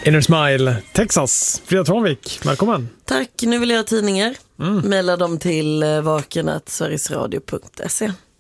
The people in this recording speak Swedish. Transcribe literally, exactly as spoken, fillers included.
Inner Smile, Texas. Frida Trånvik, välkommen. Tack, nu vill jag ha tidningar. Mm. Maila dem till vaken at sverigesradio punkt se.